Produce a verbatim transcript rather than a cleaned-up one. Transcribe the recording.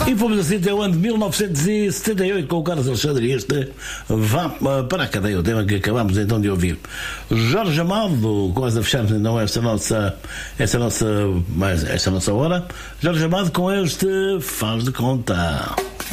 E fomos assim até o ano de mil novecentos e setenta e oito com o Carlos Alexandre. Este vá para a cadeia, o tema que acabamos então de ouvir. Jorge Amado, quase a fecharmos então esta nossa, esta nossa, mais, esta nossa hora. Jorge Amado com este Faz de Conta.